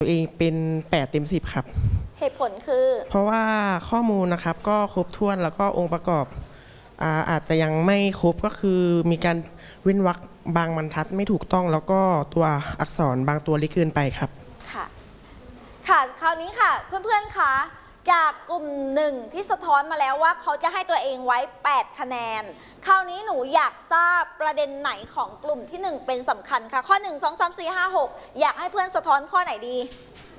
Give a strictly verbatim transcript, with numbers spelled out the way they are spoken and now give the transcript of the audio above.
เองเป็นแปดเต็มสิบครับเหตุผลคือเพราะว่าข้อมูลนะครับก็ครบถ้วนแล้วก็องค์ประกอบอาอาจจะยังไม่ครบก็คือมีการเว้นวรรคบางบรรทัดไม่ถูกต้องแล้วก็ตัวอักษรบางตัวเล็กเกินไปครับค่ะค่ะคราวนี้ค่ะเพื่อนๆคะจากกลุ่มหนึ่งที่สะท้อนมาแล้วว่าเขาจะให้ตัวเองไว้แปดคะแนนคราวนี้หนูอยากทราบประเด็นไหนของกลุ่มที่หนึ่งเป็นสำคัญคะข้อหนึ่ง สอง สาม สี่ ห้า หกอยากให้เพื่อนสะท้อนข้อไหนดี